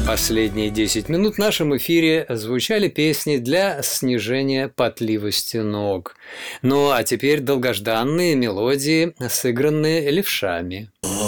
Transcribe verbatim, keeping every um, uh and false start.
Последние десять минут в нашем эфире звучали песни для снижения потливости ног. Ну а теперь долгожданные мелодии, сыгранные левшами.